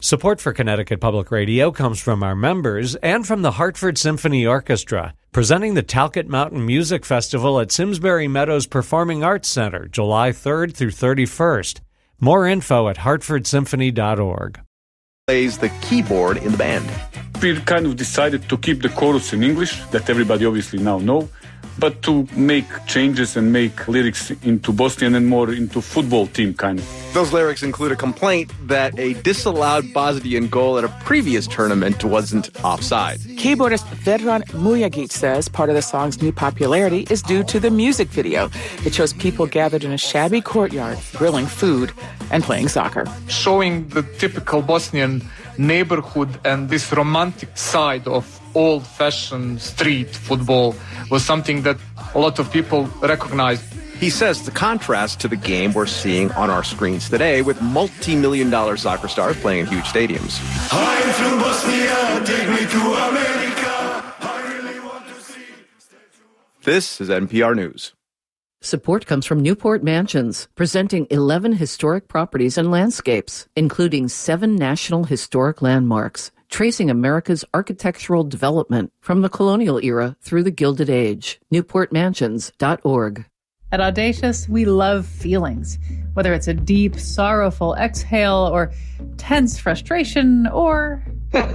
Support for Connecticut Public Radio comes from our members and from the Hartford Symphony Orchestra, presenting the Talcott Mountain Music Festival at Simsbury Meadows Performing Arts Center, July 3rd through 31st. More info at hartfordsymphony.org. Plays the keyboard in the band. We kind of decided to keep the chorus in English, that everybody obviously now know, but to make changes and make lyrics into Bosnian and more into football team kind of. Those lyrics include a complaint that a disallowed Bosnian goal at a previous tournament wasn't offside. Keyboardist Vedran Mujagic says part of the song's new popularity is due to the music video. It shows people gathered in a shabby courtyard, grilling food and playing soccer. Showing the typical Bosnian neighborhood and this romantic side of old-fashioned street football was something that a lot of people recognized. He says the contrast to the game we're seeing on our screens today with multi-million-dollar soccer stars playing in huge stadiums. I'm from Bosnia, take me to America. I really want to see. This is NPR News. Support comes from Newport Mansions, presenting 11 historic properties and landscapes, including 7 national historic landmarks, tracing America's architectural development from the colonial era through the Gilded Age. NewportMansions.org. At Audacious, we love feelings. Whether it's a deep, sorrowful exhale or tense frustration or...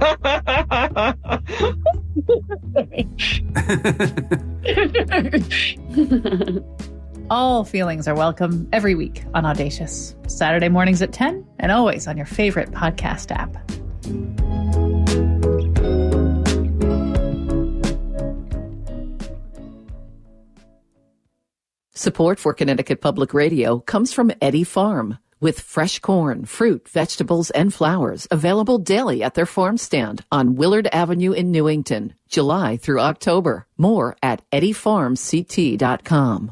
All feelings are welcome every week on Audacious. Saturday mornings at 10 and always on your favorite podcast app. Support for Connecticut Public Radio comes from Eddie Farm, with fresh corn, fruit, vegetables, and flowers available daily at their farm stand on Willard Avenue in Newington, July through October. More at eddiefarmct.com.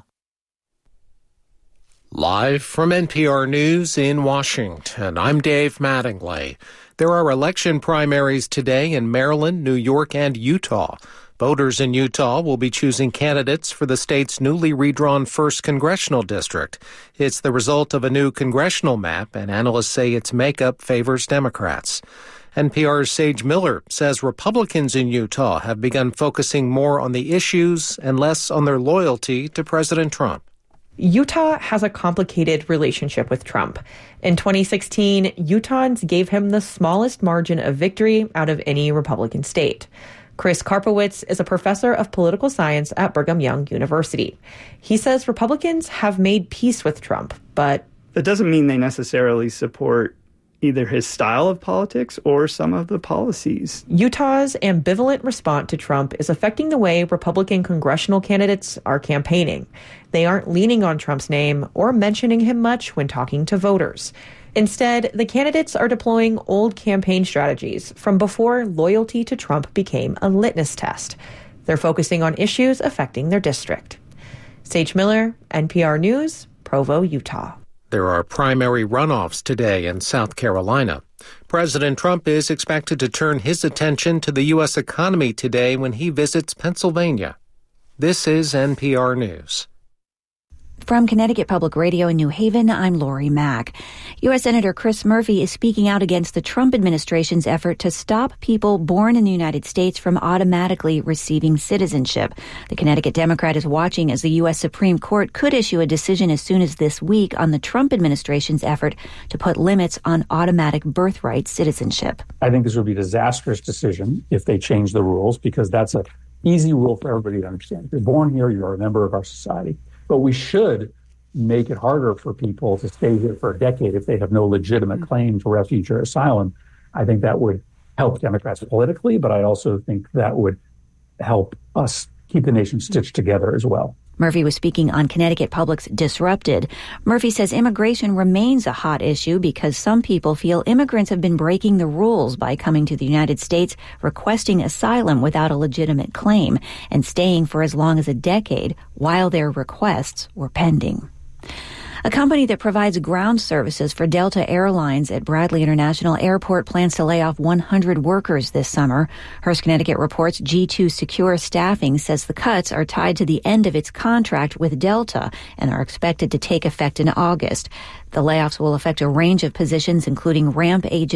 Live from NPR News in Washington, I'm Dave Mattingly. There are election primaries today in Maryland, New York, and Utah. Voters in Utah will be choosing candidates for the state's newly redrawn 1st Congressional District. It's the result of a new congressional map, and analysts say its makeup favors Democrats. NPR's Sage Miller says Republicans in Utah have begun focusing more on the issues and less on their loyalty to President Trump. Utah has a complicated relationship with Trump. In 2016, Utahns gave him the smallest margin of victory out of any Republican state. Chris Karpowitz is a professor of political science at Brigham Young University. He says Republicans have made peace with Trump, but that doesn't mean they necessarily support either his style of politics or some of the policies. Utah's ambivalent response to Trump is affecting the way Republican congressional candidates are campaigning. They aren't leaning on Trump's name or mentioning him much when talking to voters. Instead, the candidates are deploying old campaign strategies from before loyalty to Trump became a litmus test. They're focusing on issues affecting their district. Sage Miller, NPR News, Provo, Utah. There are primary runoffs today in South Carolina. President Trump is expected to turn his attention to the U.S. economy today when he visits Pennsylvania. This is NPR News. From Connecticut Public Radio in New Haven, I'm Lori Mack. U.S. Senator Chris Murphy is speaking out against the Trump administration's effort to stop people born in the United States from automatically receiving citizenship. The Connecticut Democrat is watching as the U.S. Supreme Court could issue a decision as soon as this week on the Trump administration's effort to put limits on automatic birthright citizenship. I think this would be a disastrous decision if they change the rules, because that's an easy rule for everybody to understand. If you're born here, you're a member of our society. But we should make it harder for people to stay here for a decade if they have no legitimate claim to refuge or asylum. I think that would help Democrats politically, but I also think that would help us keep the nation stitched together as well. Murphy was speaking on Connecticut Public's Disrupted. Murphy says immigration remains a hot issue because some people feel immigrants have been breaking the rules by coming to the United States, requesting asylum without a legitimate claim, and staying for as long as a decade while their requests were pending. A company that provides ground services for Delta Airlines at Bradley International Airport plans to lay off 100 workers this summer. Hearst Connecticut reports G2 Secure Staffing says the cuts are tied to the end of its contract with Delta and are expected to take effect in August. The layoffs will affect a range of positions, including ramp agents,